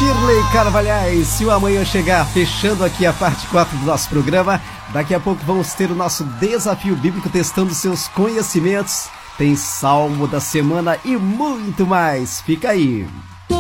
Shirley Carvalhais. Se o amanhã chegar, fechando aqui a parte 4 do nosso programa, daqui a pouco vamos ter o nosso desafio bíblico testando seus conhecimentos. Tem Salmo da Semana e muito mais. Fica aí.